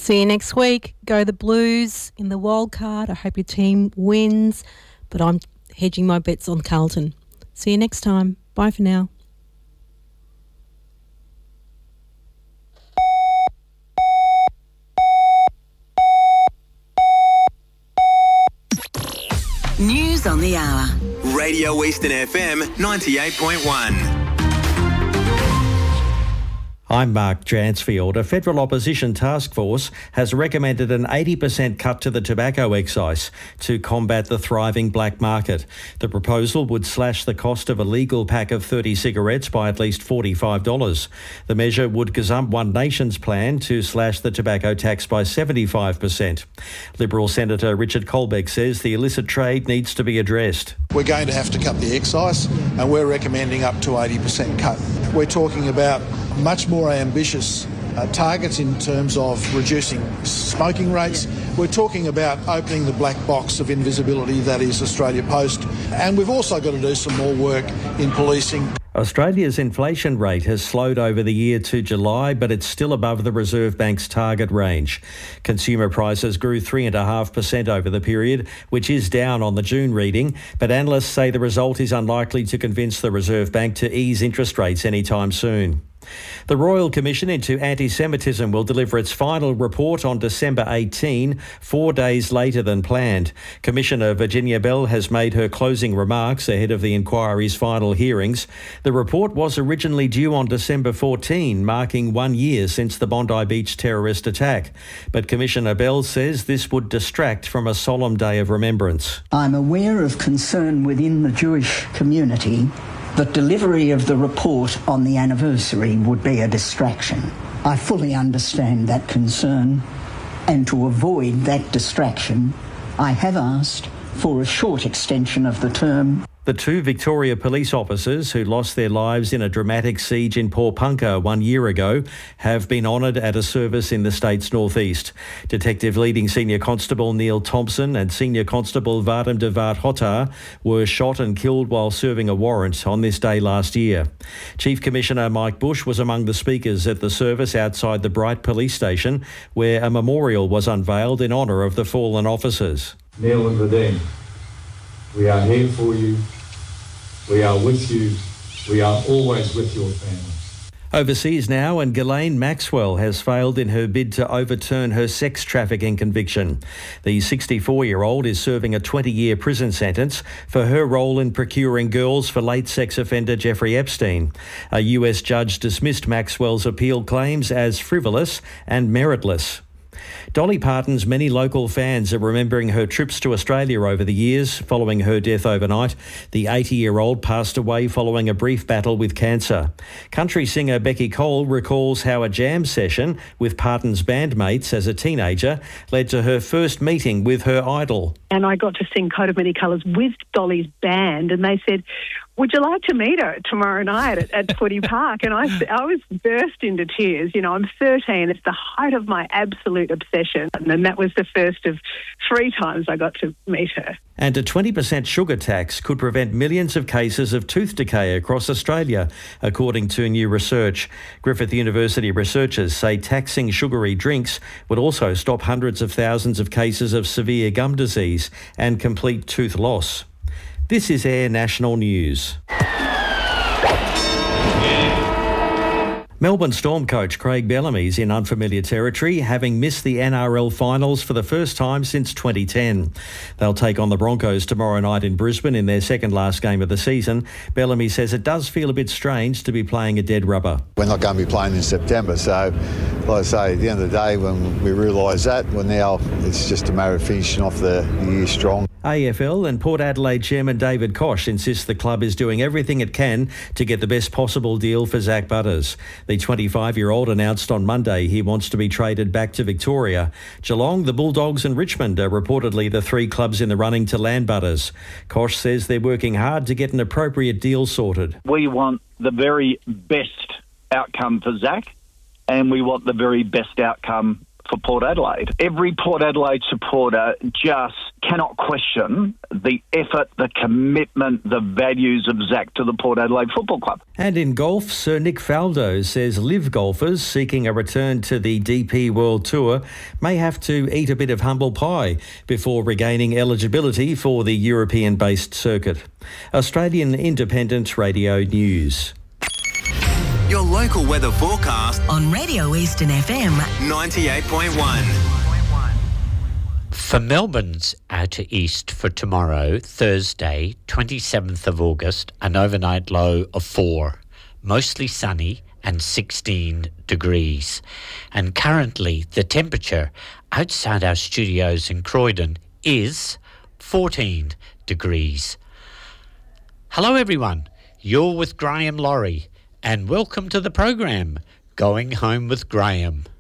See you next week. Go the Blues in the wild card. I hope your team wins, but I'm hedging my bets on Carlton. See you next time. Bye for now. News on the hour. Radio Eastern FM 98.1. I'm Mark Dransfield. A federal opposition task force has recommended an 80% cut to the tobacco excise to combat the thriving black market. The proposal would slash the cost of a legal pack of 30 cigarettes by at least $45. The measure would gazump One Nation's plan to slash the tobacco tax by 75%. Liberal Senator Richard Colbeck says the illicit trade needs to be addressed. We're going to have to cut the excise, and we're recommending up to 80% cut. We're talking about much more ambitious targets in terms of reducing smoking rates. We're talking about opening the black box of invisibility that is Australia Post. And we've also got to do some more work in policing. Australia's inflation rate has slowed over the year to July, but it's still above the Reserve Bank's target range. Consumer prices grew 3.5% over the period, which is down on the June reading, but analysts say the result is unlikely to convince the Reserve Bank to ease interest rates anytime soon. The Royal Commission into Anti-Semitism will deliver its final report on December 18, 4 days later than planned. Commissioner Virginia Bell has made her closing remarks ahead of the inquiry's final hearings. The report was originally due on December 14, marking 1 year since the Bondi Beach terrorist attack. But Commissioner Bell says this would distract from a solemn day of remembrance. I'm aware of concern within the Jewish community that delivery of the report on the anniversary would be a distraction. I fully understand that concern, and to avoid that distraction, I have asked for a short extension of the term. The two Victoria police officers who lost their lives in a dramatic siege in Porepunkah 1 year ago have been honoured at a service in the state's northeast. Detective Leading Senior Constable Neil Thompson and Senior Constable Vadim Devat Hotar were shot and killed while serving a warrant on this day last year. Chief Commissioner Mike Bush was among the speakers at the service outside the Bright Police Station, where a memorial was unveiled in honour of the fallen officers. Neil and Vadim, we are here for you. We are with you. We are always with your family. Overseas now, and Ghislaine Maxwell has failed in her bid to overturn her sex trafficking conviction. The 64-year-old is serving a 20-year prison sentence for her role in procuring girls for late sex offender Jeffrey Epstein. A US judge dismissed Maxwell's appeal claims as frivolous and meritless. Dolly Parton's many local fans are remembering her trips to Australia over the years following her death overnight. The 80-year-old passed away following a brief battle with cancer. Country singer Becky Cole recalls how a jam session with Parton's bandmates as a teenager led to her first meeting with her idol. And I got to sing Coat of Many Colours with Dolly's band, and they said, would you like to meet her tomorrow night at Footy Park? And I was burst into tears. You know, I'm 13. It's the height of my absolute obsession. And that was the first of 3 times I got to meet her. And a 20% sugar tax could prevent millions of cases of tooth decay across Australia, according to new research. Griffith University researchers say taxing sugary drinks would also stop hundreds of thousands of cases of severe gum disease and complete tooth loss. This is Air National News. Melbourne Storm coach Craig Bellamy's in unfamiliar territory, having missed the NRL finals for the first time since 2010. They'll take on the Broncos tomorrow night in Brisbane in their second last game of the season. Bellamy says it does feel a bit strange to be playing a dead rubber. We're not going to be playing in September, so like I say, at the end of the day, when we realise that, well, now it's just a matter of finishing off the year strong. AFL and Port Adelaide chairman David Koch insists the club is doing everything it can to get the best possible deal for Zach Butters. The 25-year-old announced on Monday he wants to be traded back to Victoria. Geelong, the Bulldogs and Richmond are reportedly the 3 clubs in the running to land Butters. Koch says they're working hard to get an appropriate deal sorted. We want the very best outcome for Zach, and we want the very best outcome for Port Adelaide. Every Port Adelaide supporter just cannot question the effort, the commitment, the values of Zach to the Port Adelaide Football Club. And in golf, Sir Nick Faldo says live golfers seeking a return to the DP World Tour may have to eat a bit of humble pie before regaining eligibility for the European-based circuit. Australian Independent Radio News. Your local weather forecast On Radio Eastern FM 98.1. For Melbourne's outer east for tomorrow, Thursday, 27th of August, an overnight low of 4, mostly sunny and 16 degrees. And currently the temperature outside our studios in Croydon is 14 degrees. Hello everyone, you're with Graham Laurie and welcome to the program, Going Home with Graham.